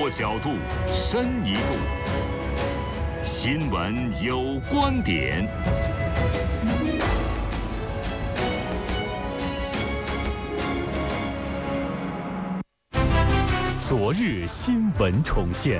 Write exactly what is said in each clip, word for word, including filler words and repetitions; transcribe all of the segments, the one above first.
多角度，深一度。新闻有观点。昨日新闻重现。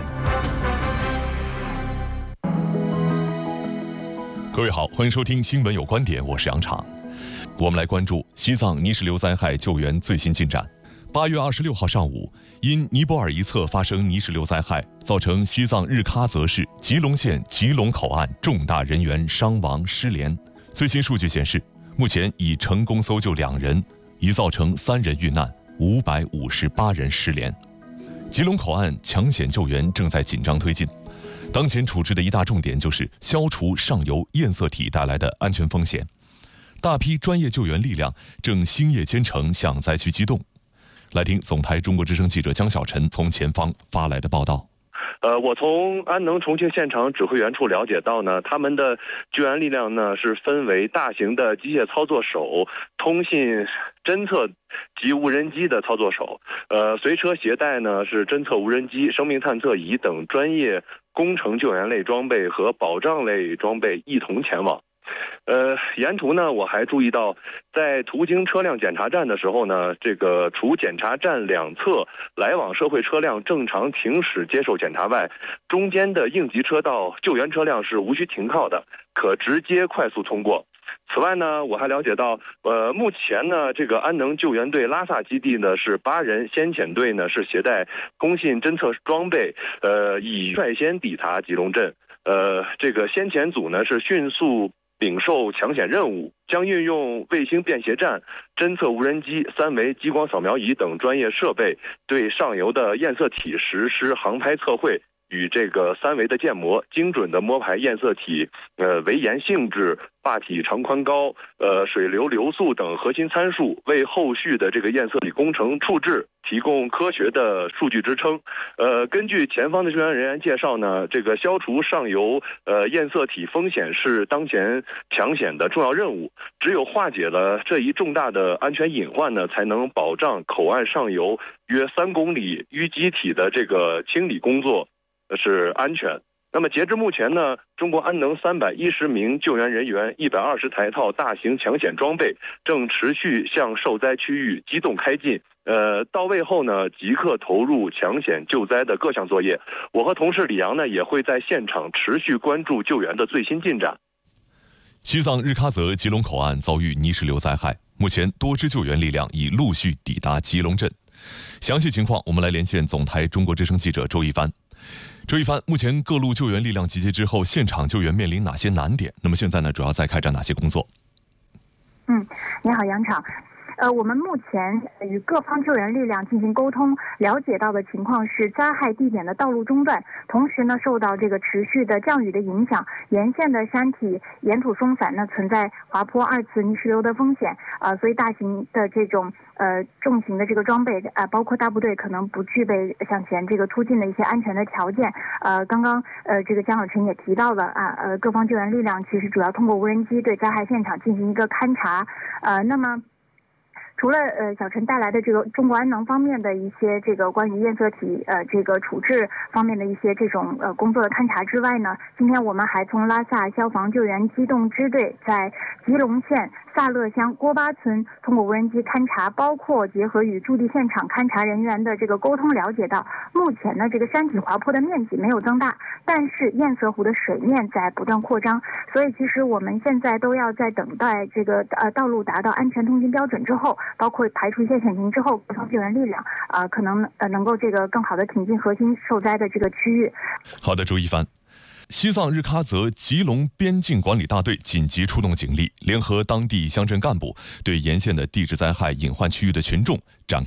各位好，欢迎收听新闻有观点，我是杨昶。我们来关注西藏泥石流灾害救援最新进展。八月二十六号上午，因尼泊尔一侧发生泥石流灾害，造成西藏日喀则市吉隆县吉隆口岸重大人员伤亡失联。最新数据显示，目前已成功搜救两人，已造成三人遇难，五百五十八人失联。吉隆口岸抢险救援正在紧张推进，当前处置的一大重点就是消除上游焰色体带来的安全风险。大批专业救援力量正星夜兼程向灾区机动。来听总台中国之声记者江小晨从前方发来的报道。 呃，我从安能重庆现场指挥员处了解到呢，他们的救援力量呢是分为大型的机械操作手、通信侦测及无人机的操作手，呃，随车携带呢是侦测无人机、生命探测仪等专业工程救援类装备和保障类装备一同前往。呃，沿途呢，我还注意到，在途经车辆检查站的时候呢，这个除检查站两侧来往社会车辆正常停驶接受检查外，中间的应急车道救援车辆是无需停靠的，可直接快速通过。此外呢，我还了解到，呃，目前呢，这个安能救援队拉萨基地呢是八人，先遣队呢是携带通信侦测装备，呃，已率先抵达吉隆镇。呃，这个先遣组呢是迅速领受抢险任务，将运用卫星便携站、侦测无人机、三维激光扫描仪等专业设备，对上游的焰色体实施航拍测绘，与这个三维的建模，精准的摸排焰色体呃围岩性质、坝体长宽高、呃水流流速等核心参数，为后续的这个焰色体工程处置提供科学的数据支撑。呃，根据前方的救援人员介绍呢，这个消除上游呃焰色体风险是当前抢险的重要任务。只有化解了这一重大的安全隐患呢，才能保障口岸上游约三公里淤积体的这个清理工作是安全。那么截至目前呢，中国安能三百一十名救援人员、一百二十台套大型抢险装备正持续向受灾区域机动开进。呃，到位后呢，即刻投入抢险救灾的各项作业。我和同事李阳呢，也会在现场持续关注救援的最新进展。 西藏日喀则吉隆口岸遭遇泥石流灾害，目前多支救援力量已陆续抵达吉隆镇。详细情况，我们来连线总台中国之声记者周一帆。周一帆，目前各路救援力量集结之后，现场救援面临哪些难点？那么现在呢，主要在开展哪些工作？ 嗯，你好，杨昶。呃，我们目前与各方救援力量进行沟通，了解到的情况是灾害地点的道路中断，同时呢，受到这个持续的降雨的影响，沿线的山体岩土松散呢，存在滑坡、二次泥石流的风险。呃，所以大型的这种呃重型的这个装备啊、呃，包括大部队可能不具备向前这个突进的一些安全的条件。呃，刚刚呃这个江小晨也提到了啊，呃各方救援力量其实主要通过无人机对灾害现场进行一个勘察。呃，那么。除了呃小陈带来的这个中国安能方面的一些这个关于焰色体呃这个处置方面的一些这种呃工作的勘察之外呢，今天我们还从拉萨消防救援机动支队在吉隆县萨勒乡郭巴村通过无人机勘察，包括结合与驻地现场勘察人员的这个沟通，了解到目前呢这个山体滑坡的面积没有增大，但是焰色湖的水面在不断扩张，所以其实我们现在都要在等待这个呃道路达到安全通行标准之后，包括排除一些险情之后，各方救援力量啊、呃、可能呃能够这个更好的挺进核心受灾的这个区域。 好的，周一帆。西藏日喀则吉隆边境管理大队紧急出动警力，联合当地乡镇干部，对沿线的地质灾害隐患区域的群众展开